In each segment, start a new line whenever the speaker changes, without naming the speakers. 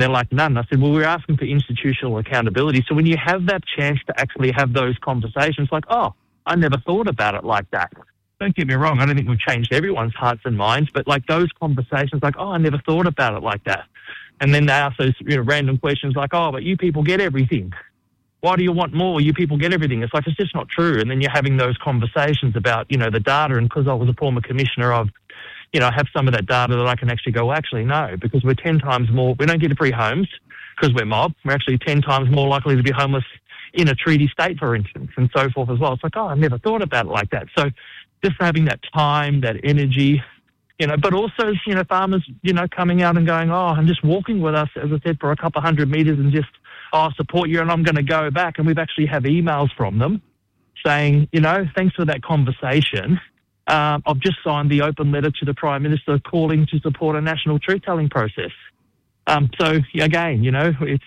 They're like, none. I said, well, we're asking for institutional accountability. So when you have that chance to actually have those conversations, like, oh, I never thought about it like that. Don't get me wrong, I don't think we've changed everyone's hearts and minds, but like those conversations, like, oh, I never thought about it like that. And then they ask those random questions like, oh, but you people get everything. Why do you want more? You people get everything. It's like, it's just not true. And then you're having those conversations about, the data. And because I was a former commissioner, I have some of that data that I can actually go, well, actually, no, because we're 10 times more. We don't get free homes because we're mob. We're actually 10 times more likely to be homeless in a treaty state, for instance, and so forth as well. It's like, oh, I never thought about it like that. So just having that time, that energy, but also, farmers, coming out and going, oh, and just walking with us, as I said, for a couple of 100 metres and just, oh, I support you and I'm going to go back. And we've actually have emails from them saying, thanks for that conversation. I've just signed the open letter to the Prime Minister calling to support a national truth-telling process. So, again, it's...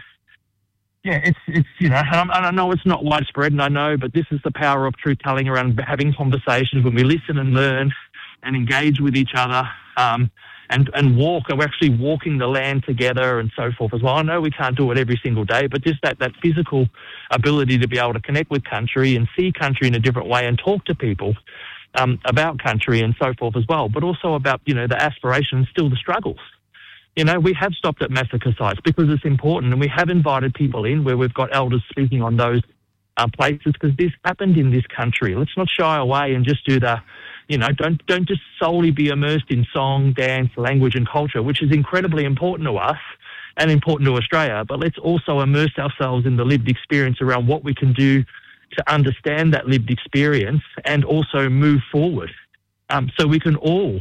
and I know it's not widespread, and I know, but this is the power of truth-telling around having conversations when we listen and learn and engage with each other and walk, and we're actually walking the land together and so forth as well. I know we can't do it every single day, but just that physical ability to be able to connect with country and see country in a different way and talk to people about country and so forth as well, but also about, the aspirations, still the struggles. We have stopped at massacre sites because it's important, and we have invited people in where we've got elders speaking on those places because this happened in this country. Let's not shy away and just do don't just solely be immersed in song, dance, language and culture, which is incredibly important to us and important to Australia, but let's also immerse ourselves in the lived experience around what we can do to understand that lived experience and also move forward so we can all,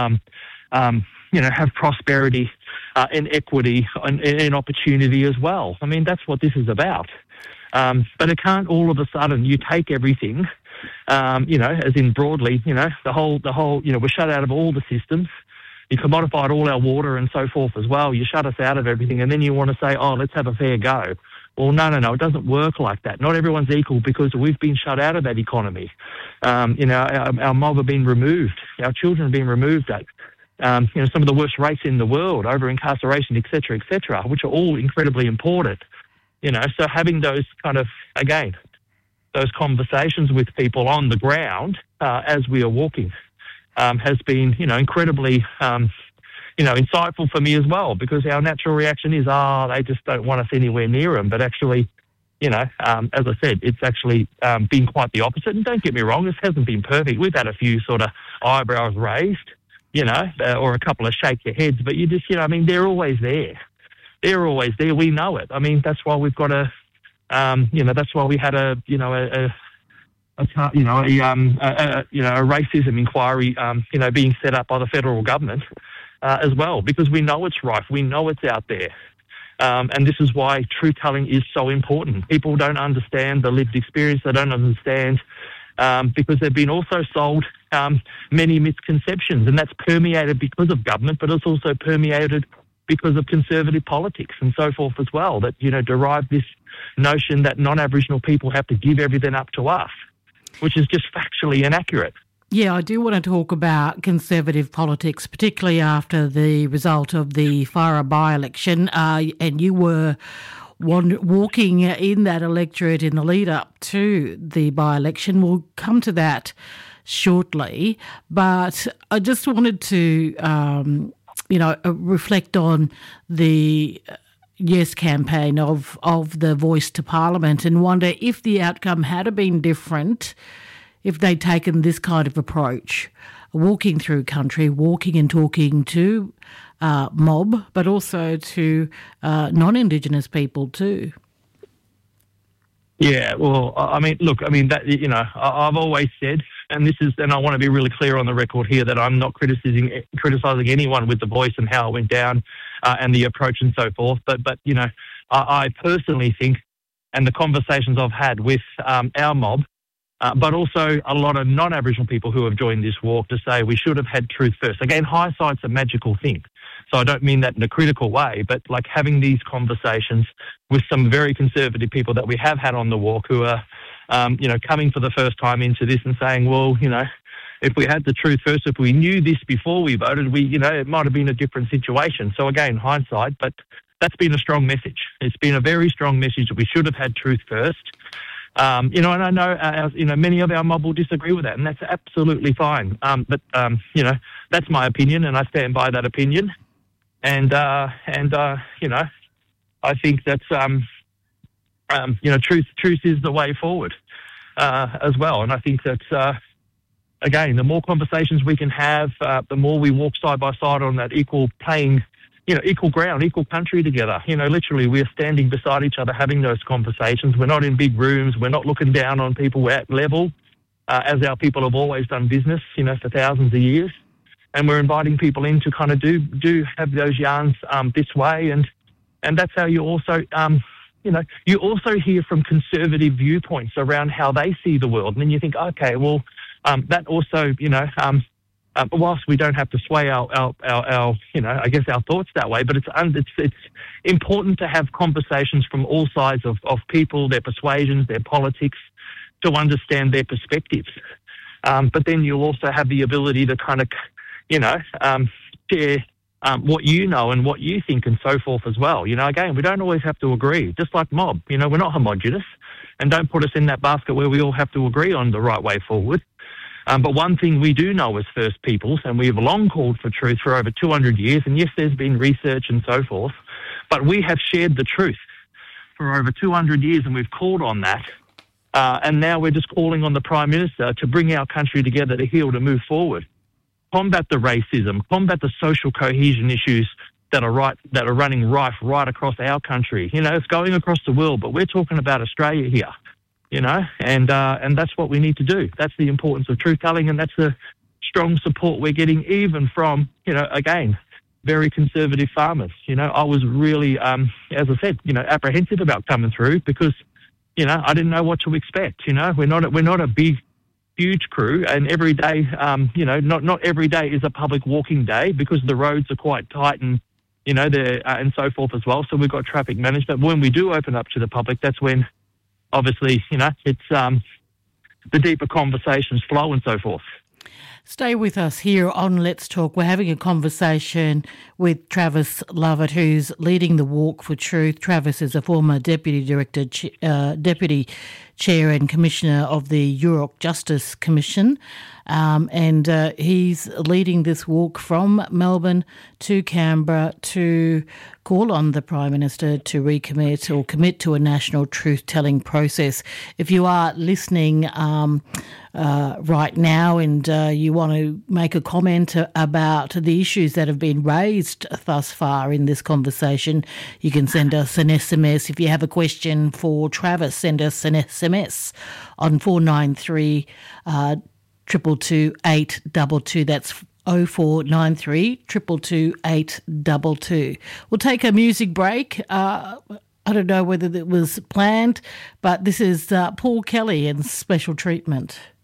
have prosperity and equity and opportunity as well. I mean, that's what this is about. But it can't all of a sudden you take everything, as in broadly, the whole, we're shut out of all the systems. You commodified all our water and so forth as well. You shut us out of everything, and then you want to say, oh, let's have a fair go. Well, no, it doesn't work like that. Not everyone's equal because we've been shut out of that economy. Our mob have been removed. Our children have been removed. Some of the worst rates in the world, over incarceration, et cetera, which are all incredibly important. So having those kind of, again, those conversations with people on the ground as we are walking has been, incredibly, insightful for me as well, because our natural reaction is, they just don't want us anywhere near them. But actually, as I said, it's actually been quite the opposite. And don't get me wrong, this hasn't been perfect. We've had a few sort of eyebrows raised, or a couple of shake your heads, but you just, they're always there. They're always there. We know it. I mean, that's why we've got that's why we had a racism inquiry, being set up by the federal government as well, because we know it's rife. We know it's out there. And this is why truth-telling is so important. People don't understand the lived experience. They don't understand because they've been also sold many misconceptions, and that's permeated because of government, but it's also permeated because of conservative politics and so forth as well, that, derive this notion that non-Aboriginal people have to give everything up to us, which is just factually inaccurate.
Yeah, I do want to talk about conservative politics, particularly after the result of the Farrer by-election, and you were walking in that electorate in the lead-up to the by-election. We'll come to that shortly, but I just wanted to, reflect on the Yes campaign of the Voice to Parliament and wonder if the outcome had been different if they'd taken this kind of approach, walking through country, walking and talking to mob, but also to non-Indigenous people too.
Yeah, well, that, I've always said, and I want to be really clear on the record here, that I'm not criticising anyone with the Voice and how it went down and the approach and so forth. But I personally think, and the conversations I've had with our mob, but also a lot of non-Aboriginal people who have joined this walk, to say we should have had truth first. Again, hindsight's a magical thing. So I don't mean that in a critical way, but like having these conversations with some very conservative people that we have had on the walk who are, coming for the first time into this and saying, well, if we had the truth first, if we knew this before we voted, it might have been a different situation. So again, hindsight, but that's been a strong message. It's been a very strong message that we should have had truth first. And I know, many of our mob will disagree with that, and that's absolutely fine. But that's my opinion, and I stand by that opinion. And I think that's, truth is the way forward as well. And I think that, again, the more conversations we can have, the more we walk side by side on that equal ground, equal country together. Literally, we're standing beside each other having those conversations. We're not in big rooms. We're not looking down on people. We're at level, as our people have always done business, for thousands of years. And we're inviting people in to kind of do have those yarns this way. And that's how you also, you also hear from conservative viewpoints around how they see the world. And then you think, okay, well, that also, whilst we don't have to sway our thoughts that way, but it's important to have conversations from all sides of people, their persuasions, their politics, to understand their perspectives. But then you'll also have the ability to kind of, share what you know and what you think and so forth as well. Again, we don't always have to agree, just like mob. We're not homogenous, and don't put us in that basket where we all have to agree on the right way forward. But one thing we do know as First Peoples, and we have long called for truth for over 200 years, and yes, there's been research and so forth, but we have shared the truth for over 200 years, and we've called on that. And now we're just calling on the Prime Minister to bring our country together to heal, to move forward, combat the racism, combat the social cohesion issues that are running rife right across our country. It's going across the world, but we're talking about Australia here. And that's what we need to do. That's the importance of truth-telling, and that's the strong support we're getting even from, again, very conservative farmers. I was really, as I said, apprehensive about coming through because, I didn't know what to expect. We're not a big, huge crew, and every day, not every day is a public walking day because the roads are quite tight and, and so forth as well. So we've got traffic management. When we do open up to the public, that's when, obviously, it's the deeper conversations flow and so forth.
Stay with us here on Let's Talk. We're having a conversation with Travis Lovett, who's leading the Walk for Truth. Travis is a former Deputy Director, Deputy Chair and Commissioner of the Yurok Justice Commission, and he's leading this walk from Melbourne to Canberra to call on the Prime Minister to recommit or commit to a national truth-telling process. If you are listening right now and you want to make a comment about the issues that have been raised thus far in this conversation, you can send us an SMS. If you have a question for Travis, send us an SMS on 493 222 822. That's 0493 222 822. We'll take a music break. I don't know whether it was planned, but this is Paul Kelly and Special Treatment.